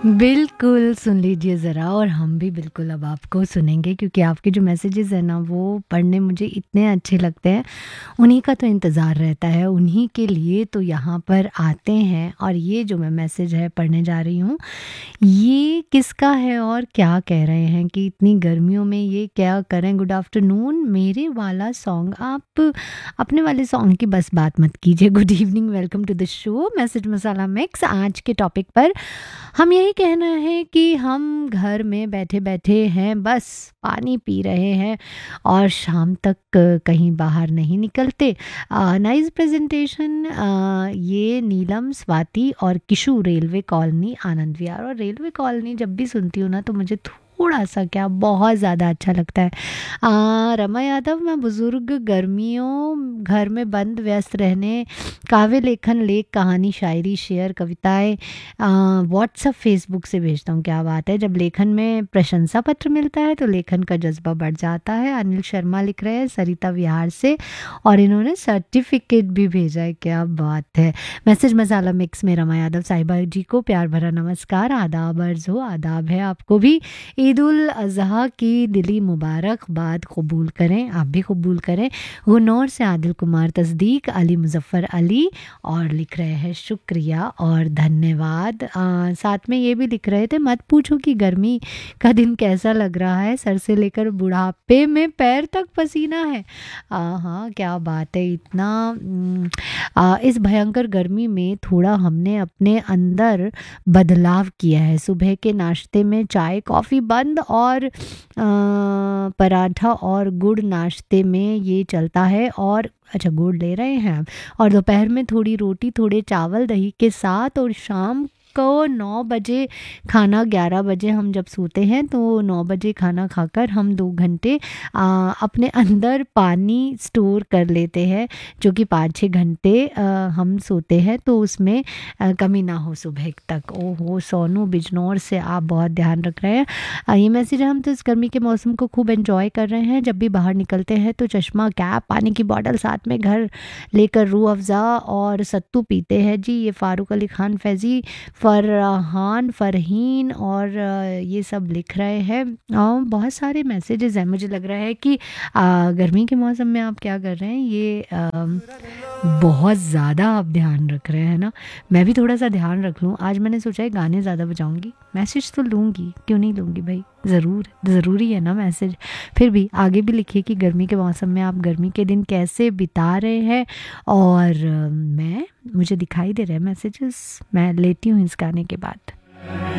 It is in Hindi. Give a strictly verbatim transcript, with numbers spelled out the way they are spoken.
बिल्कुल, सुन लीजिए ज़रा और हम भी बिल्कुल अब आपको सुनेंगे क्योंकि आपके जो मैसेजेस हैं ना वो पढ़ने मुझे इतने अच्छे लगते हैं। उन्हीं का तो इंतज़ार रहता है, उन्हीं के लिए तो यहाँ पर आते हैं और ये जो मैं मैसेज है पढ़ने जा रही हूँ, ये किसका है और क्या कह रहे हैं कि इतनी गर्मियों में ये क्या करें। गुड आफ्टरनून, मेरे वाला सॉन्ग आप अपने वाले सॉन्ग की बस बात मत कीजिए। Good evening, welcome to the show message masala mix. आज के टॉपिक पर हम यही कहना है कि हम घर में बैठे-बैठे हैं, बस पानी पी रहे हैं और शाम तक अ, कहीं बाहर नहीं निकलते। अ, नाइस प्रेज़ेंटेशन। अ, ये नीलम, स्वाति और किशु, रेलवे कॉलोनी, आनंद विहार। और रेलवे कॉलोनी जब भी सुनती हूँ ना तो मुझे थोड़ा-सा क्या बहुत ज़्यादा अच्छा लगता है। अ, रमा यादव, मैं बुज़ुर्ग गर्मियों घर में बंद व्यस्त रहने, काव्य लेखन, लेख, कहानी, शायरी, शेयर, कविताएँ अ, व्हाट्सएप, फ़ेसबुक से भेजता हूँ। क्या बात है! जब लेखन में प्रशंसा पत्र मिलता है तो लेखन का जज़्बा बढ़ जाता है। अनिल शर्मा लिख रहे हैं सरिता विहार से और इन्होंने सर्टिफ़िकेट भी भेजा है, क्या बात है! मैसेज मसाला मिक्स में रमा यादव साहिबा जी को प्यार भरा नमस्कार, आदाब अर्ज़ हो। आदाब है आपको भी। ईद उल अज़हा की दिली मुबारकबाद कबूल करें, आप भी कबूल करें। गुन्नौर से आदिल कुमार, तस्दीक अली, मुज़फ़्फ़र अली और लिख रहे हैं शुक्रिया और धन्यवाद। अ, साथ में ये भी लिख रहे थे, मत पूछो कि गर्मी का दिन कैसा लग रहा है, सर से लेकर बुढ़ापे में पैर तक पसीना है। अ, हाँ, क्या बात है! इतना उम, अ, इस भयंकर गर्मी में थोड़ा हमने अपने अंदर बदलाव किया है। सुबह के नाश्ते में चाय कॉफ़ी बंद और अ, पराठा और गुड़ नाश्ते में ये चलता है और अच्छा गुड़ ले रहे हैं आप। और दोपहर में थोड़ी रोटी, थोड़े चावल दही के साथ और शाम को नौ बजे खाना, ग्यारह बजे हम जब सोते हैं तो नौ बजे खाना खाकर हम दो घंटे अ, अपने अंदर पानी स्टोर कर लेते हैं जो कि पाँच छः घंटे अ, हम सोते हैं तो उसमें अ, कमी ना हो सुबह तक। ओहो! सोनू बिजनौर से आप बहुत ध्यान रख रहे हैं। अ, ये मैसेज है, हम तो इस गर्मी के मौसम को खूब एंजॉय कर रहे हैं। जब भी बाहर निकलते हैं तो चश्मा, कैप, पानी की बॉटल साथ में घर लेकर रूह अफ़ज़ा और सत्तू पीते हैं जी। ये फ़ारूक अली खान फैज़ी, फ़रहान, फ़रहीन और अ, ये सब लिख रहे हैं। अ, बहुत सारे मैसेजेस हैं। मुझे लग रहा है कि अ, गर्मी के मौसम में आप क्या कर रहे हैं ये अ, बहुत ज़्यादा आप ध्यान रख रहे हैं ना। मैं भी थोड़ा-सा ध्यान रख लूँ। आज मैंने सोचा है गाने ज़्यादा बजाऊँगी। मैसेज तो लूँगी, क्यों नहीं लूँगी भई? ज़रूर, ज़रूरी है ना मैसेज। फिर भी आगे भी लिखिए कि गर्मी के मौसम में आप गर्मी के दिन कैसे बिता रहे हैं और अ, मैं मुझे दिखाई दे रहे हैं मैसेजेस। मैं लेती हूँ इस गाने के बाद।